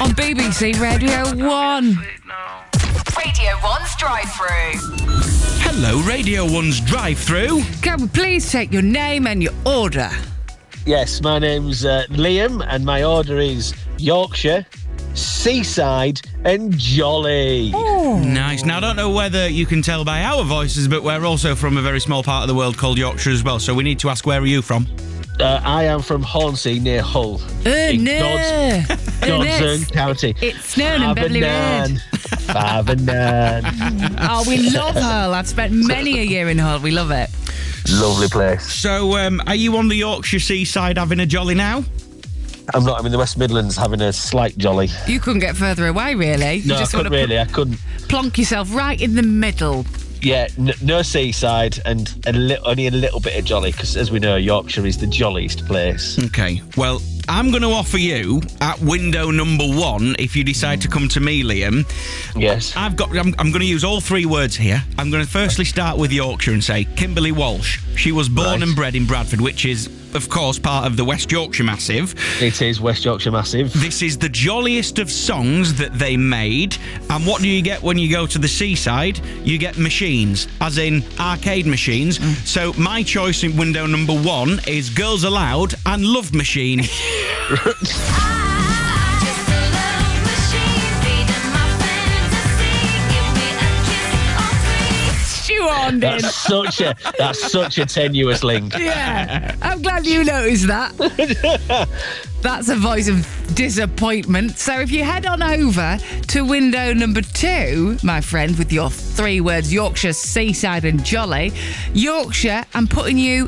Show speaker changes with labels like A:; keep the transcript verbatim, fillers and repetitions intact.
A: on B B C Radio one.
B: Radio one's drive-through.
C: Hello, Radio one's drive-through.
A: Can we please take your name and your order?
D: Yes, my name's uh, Liam, and my order is Yorkshire, Seaside, and Jolly.
A: Oh.
C: Nice. Now, I don't know whether you can tell by our voices, but we're also from a very small part of the world called Yorkshire as well, so we need to ask, where are you from?
D: Uh, I am from Hornsey, near Hull.
A: Uh,
D: in
A: no.
D: God's,
A: Uh,
D: Godsern
A: no.
D: County.
A: It's snowing in Beverly Road.
D: Five and nine.
A: Oh, we love Hull. I've spent many a year in Hull. We love it.
D: Lovely place.
C: So, um, are you on the Yorkshire seaside having a jolly now?
D: I'm not. I'm in the West Midlands having a slight jolly.
A: You couldn't get further away, really. You
D: No, I
A: just
D: couldn't
A: want to
D: really. I couldn't.
A: plonk yourself right in the middle.
D: Yeah, n- no seaside and a li- only a little bit of jolly because, as we know, Yorkshire is the jolliest place.
C: Okay, well, I'm going to offer you at window number one, if you decide to come to me, Liam.
D: Yes.
C: I've got. I'm, I'm going to use all three words here. I'm going to firstly start with Yorkshire and say Kimberly Walsh. She was born
D: Right.
C: and bred in Bradford, which is, of course, part of the West Yorkshire Massive.
D: It is West Yorkshire Massive.
C: This is the jolliest of songs that they made. And what do you get when you go to the seaside? You get machines, as in arcade machines.
D: Mm.
C: So my choice in window number one is Girls Aloud and Love Machine.
A: Shoehorned in.
D: That's such a that's such a tenuous link.
A: Yeah, I'm glad you noticed that. That's a voice of disappointment. So if you head on over to window number two, my friend, with your three words, Yorkshire, Seaside and Jolly, Yorkshire, I'm putting you